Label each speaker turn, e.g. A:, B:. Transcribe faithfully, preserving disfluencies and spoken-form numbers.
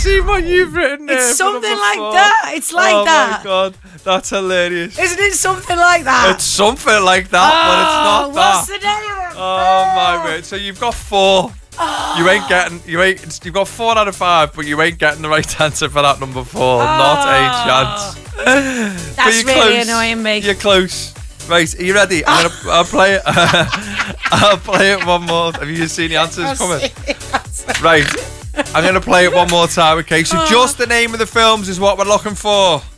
A: see what you've written there?
B: It's
A: for
B: something
A: number
B: like
A: four?
B: that. It's like
A: oh
B: that.
A: Oh my god, that's hilarious.
B: Isn't it something like that?
A: It's something like that,
B: oh,
A: but it's not
B: what's
A: that.
B: the name of it?
A: Oh my word! So you've got four.
B: Oh.
A: You ain't getting. You ain't. You've got four out of five, but you ain't getting the right answer for that number four.
B: Oh.
A: Not a chance.
B: That's really
A: close.
B: annoying me.
A: You're close. Right, are you ready? I'm gonna. I'll play it. I'll play it one more. Have you seen the answers coming? Right. I'm gonna play it one more time. Okay. So just the name of the films is what we're looking for.